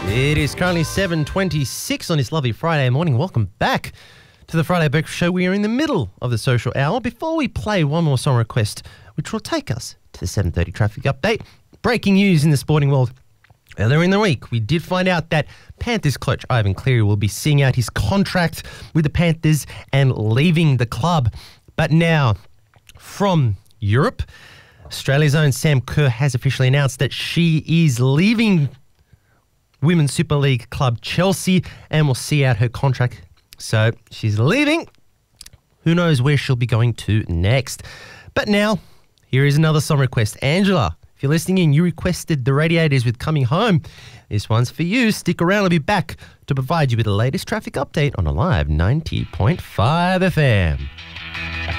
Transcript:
It is currently 7:26 on this lovely Friday morning. Welcome back to the Friday Breakfast Show. We are in the middle of the social hour. Before we play one more song request, which will take us to the 7:30 traffic update. Breaking news in the sporting world. Earlier in the week, we did find out that Panthers coach Ivan Cleary will be seeing out his contract with the Panthers and leaving the club. But now, from Europe, Australia's own Sam Kerr has officially announced that she is leaving Women's Super League club Chelsea and will see out her contract. So she's leaving. Who knows where she'll be going to next. But now, here is another song request. Angela, if you're listening in, you requested The Radiators with Coming Home. This one's for you. Stick around. I'll be back to provide you with the latest traffic update on Alive 90.5 FM.